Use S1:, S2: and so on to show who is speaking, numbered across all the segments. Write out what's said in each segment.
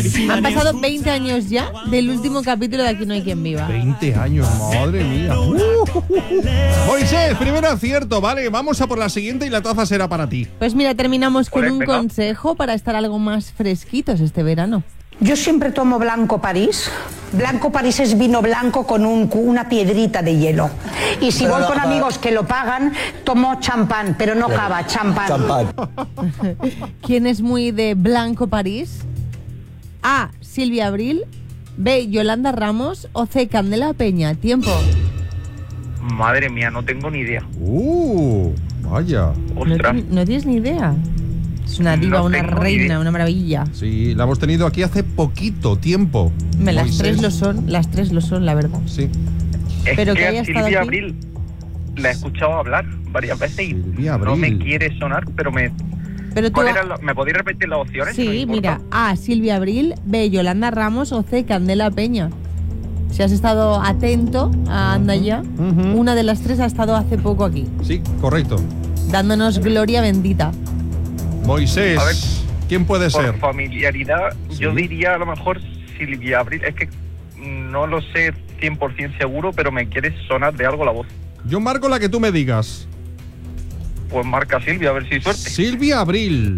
S1: Han pasado 20 años ya del último capítulo de Aquí no hay quien viva.
S2: 20 años, madre mía. Moisés, primer acierto, vale, vamos a por la siguiente y la taza será para ti.
S1: Pues mira, terminamos con un consejo para estar algo más fresquitos este verano.
S3: Yo siempre tomo Blanco París. Blanco París es vino blanco con una piedrita de hielo. Y si voy con amigos que lo pagan, tomo champán, pero no cava, champán.
S1: ¿Quién es muy de Blanco París? A. Silvia Abril. B. Yolanda Ramos. O C. Candela Peña. Tiempo.
S4: Madre mía, no tengo ni idea.
S2: Vaya.
S4: Ostras.
S1: ¿No tienes ni idea? Es una diva,
S4: No
S1: una
S4: tengo ni
S1: reina,
S4: idea.
S1: una maravilla.
S2: Sí, la hemos tenido aquí hace poquito tiempo.
S1: Las
S2: Moisés.
S1: tres lo son, la verdad.
S2: Sí.
S4: Es
S1: Pero
S4: que
S1: que haya
S4: a
S1: estado
S4: Silvia
S1: aquí.
S4: Abril la he escuchado hablar varias veces y
S2: Silvia
S4: no me
S2: Abril.
S4: quiere sonar, pero me...
S1: Pero tú,
S4: ¿Me podéis repetir las opciones? No
S1: sí,
S4: importa.
S1: mira, A. Silvia Abril. B. Yolanda Ramos. O C. Candela Peña. Si has estado atento a Anda Ya, una de las tres ha estado hace poco aquí,
S2: Sí, correcto.
S1: dándonos gloria bendita.
S2: Moisés,
S4: A ver,
S2: ¿quién puede
S4: Por
S2: ser?
S4: familiaridad, yo
S2: Sí.
S4: diría a lo mejor Silvia Abril. Es que no lo sé 100% seguro, pero me quiere sonar de algo la voz.
S2: Yo marco la que tú me digas.
S4: Pues marca Silvia, a ver si hay suerte.
S2: Silvia Abril.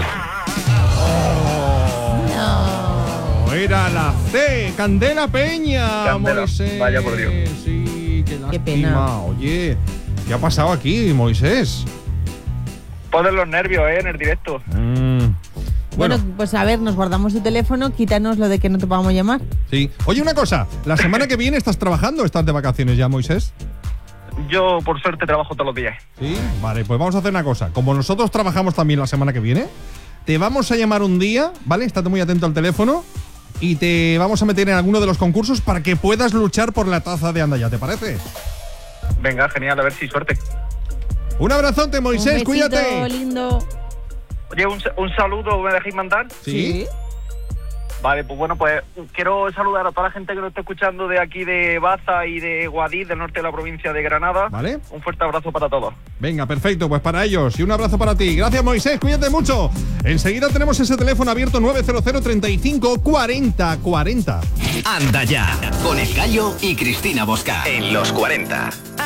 S2: Era la C, Candela Peña.
S4: Candela,
S2: Moisés.
S4: vaya por Dios.
S2: Sí, qué lástima.
S1: pena.
S2: Oye, ¿qué ha pasado aquí, Moisés?
S4: Ponen los nervios, en el directo.
S1: Bueno, pues a ver, nos guardamos tu teléfono, quítanos lo de que no te podamos llamar.
S2: Sí. Oye, una cosa, ¿la semana que viene estás trabajando o estás de vacaciones ya, Moisés?
S4: Yo, por suerte, trabajo todos los días.
S2: Sí. Vale, pues vamos a hacer una cosa. Como nosotros trabajamos también la semana que viene, te vamos a llamar un día, ¿vale? Estate muy atento al teléfono y te vamos a meter en alguno de los concursos para que puedas luchar por la taza de Anda Ya, ¿te parece?
S4: Venga, genial, a ver si hay suerte.
S2: Un abrazote, Moisés,
S1: Un besito
S2: cuídate.
S1: lindo.
S4: Oye, un saludo, ¿me dejáis mandar?
S2: Sí.
S4: Vale, pues bueno, pues quiero saludar a toda la gente que nos está escuchando de aquí de Baza y de Guadix, del norte de la provincia de Granada.
S2: Vale.
S4: Un fuerte abrazo para todos.
S2: Venga, perfecto, pues para ellos y un abrazo para ti. Gracias, Moisés, cuídate mucho. Enseguida tenemos ese teléfono abierto 900 35 40 40.
S5: Anda Ya, con El Gallo y Cristina Bosca. En los 40.